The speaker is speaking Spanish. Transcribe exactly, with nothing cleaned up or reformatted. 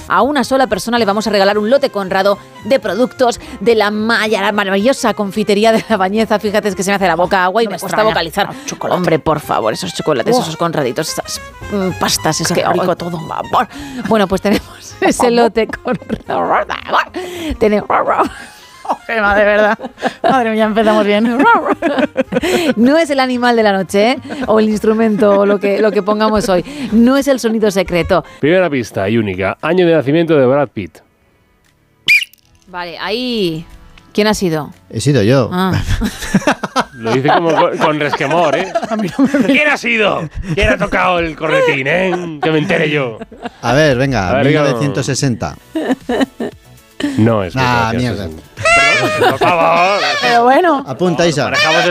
a una sola persona le vamos a regalar un lote Conrado de productos de la, maya, la maravillosa confitería de La Bañeza. Fíjate, es que se me hace la boca agua y no me, me cuesta extraña. vocalizar. Ah, chocolate. Hombre, por favor, esos chocolates, Oh. esos Conraditos, esas mm, pastas, es Qué que rico oh, todo. vapor. Bueno, pues tenemos ese lote Conrado. Tenemos... Gemma, de verdad. Madre mía, empezamos bien. No es el animal de la noche, ¿eh? O el instrumento, o lo que, lo que pongamos hoy. No es el sonido secreto. Primera pista y única. Año de nacimiento de Brad Pitt. Vale, ahí... ¿Quién ha sido? He sido yo. Ah. Lo dice como con, con resquemor, ¿eh? A mí no me ¿Quién ha sido? ¿Quién ha tocado el cornetín, eh? Que me entere yo. A ver, venga, A ver, mil novecientos sesenta. No es Ah, mil novecientos mierda. sesenta. Perdón, por favor. Pero bueno. Apunta, Isa. Manejamos el